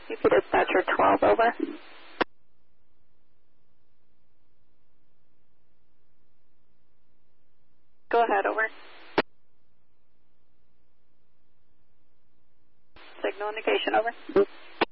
UP dispatcher 12, over. Go ahead, over. Signal indication, over.